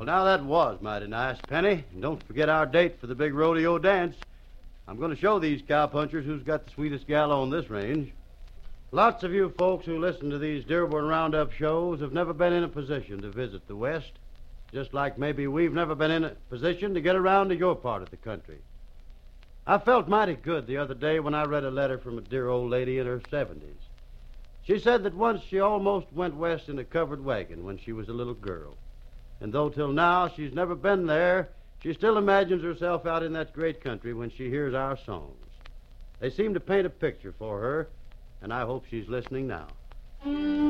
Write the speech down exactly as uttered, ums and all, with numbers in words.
now that was mighty nice, Penny. And don't forget our date for the big rodeo dance. I'm going to show these cowpunchers who's got the sweetest gal on this range. Lots of you folks who listen to these Dearborn Roundup shows have never been in a position to visit the West, just like maybe we've never been in a position to get around to your part of the country. I felt mighty good the other day when I read a letter from a dear old lady in her seventies. She said that once she almost went west in a covered wagon when she was a little girl. And though till now she's never been there, she still imagines herself out in that great country when she hears our songs. They seem to paint a picture for her, and I hope she's listening now.